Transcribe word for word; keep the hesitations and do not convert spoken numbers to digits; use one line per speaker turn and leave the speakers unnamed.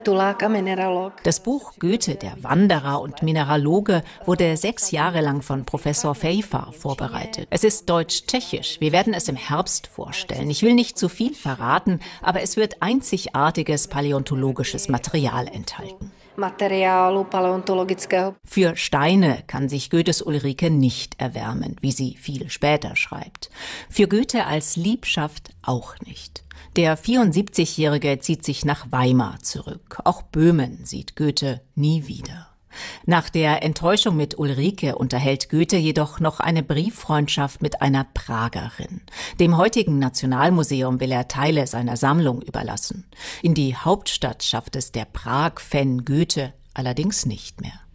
Das Buch Goethe, der Wanderer und Mineraloge, wurde sechs Jahre lang von Professor Fejfar vorbereitet. Es ist deutsch-tschechisch. Wir werden es im Herbst vorstellen. Ich will nicht zu viel verraten, aber es wird einzigartiges paläontologisches Material enthalten. Für Steine kann sich Goethes Ulrike nicht erwärmen, wie sie viel später schreibt. Für Goethe als Liebschaft auch nicht. Der vierundsiebzigjährige zieht sich nach Weimar zurück. Auch Böhmen sieht Goethe nie wieder. Nach der Enttäuschung mit Ulrike unterhält Goethe jedoch noch eine Brieffreundschaft mit einer Pragerin. Dem heutigen Nationalmuseum will er Teile seiner Sammlung überlassen. In die Hauptstadt schafft es der Prag-Fan Goethe allerdings nicht mehr.